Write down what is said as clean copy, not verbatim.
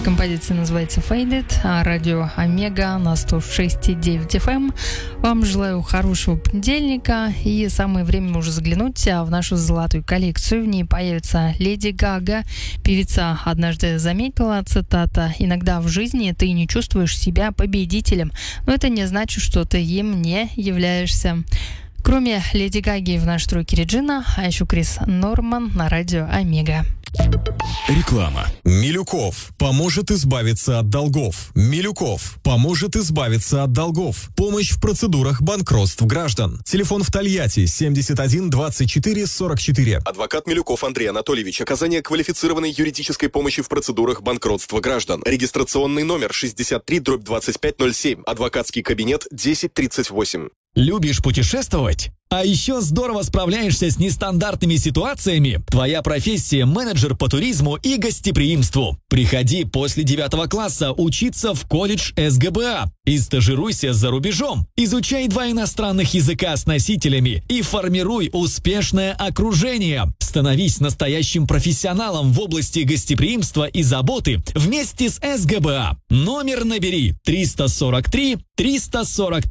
Композиция называется Faded, а радио Омега на 106,9 FM. Вам желаю хорошего понедельника, и самое время уже заглянуть в нашу золотую коллекцию. В ней появится Леди Гага. Певица однажды заметила, цитата: «Иногда в жизни ты не чувствуешь себя победителем, но это не значит, что ты им не являешься». Кроме Леди Гаги в нашей тройке Реджина, а еще Крис Норман на радио Омега. Реклама. Милюков поможет избавиться от долгов. Милюков поможет избавиться от долгов. Помощь в процедурах банкротств граждан. Телефон в Тольятти 71 24 44. Адвокат Милюков Андрей Анатольевич. Оказание квалифицированной юридической помощи в процедурах банкротства граждан. Регистрационный номер 63/2507. Адвокатский кабинет 1038. Любишь путешествовать? А еще здорово справляешься с нестандартными ситуациями? Твоя профессия – менеджер по туризму и гостеприимству. Приходи после 9 класса учиться в колледж СГБА и стажируйся за рубежом. Изучай 2 иностранных языка с носителями и формируй успешное окружение. Становись настоящим профессионалом в области гостеприимства и заботы вместе с СГБА. Номер набери 343 343.